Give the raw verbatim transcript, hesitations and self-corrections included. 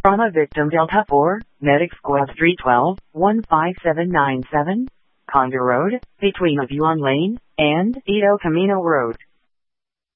Trauma victim Delta four, Medic Squad three twelve, one five seven nine seven, Conger Road, between Avion Lane and Edo Camino Road.